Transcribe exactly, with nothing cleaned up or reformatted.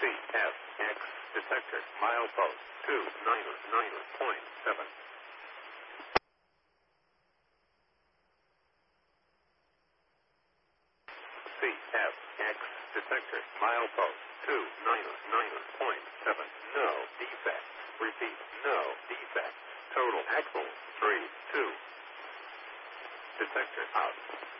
C F X detector milepost two nine nine point seven. C F X detector milepost two nine nine point seven. No defects. Repeat, no defects. Total axle three two. Detector out.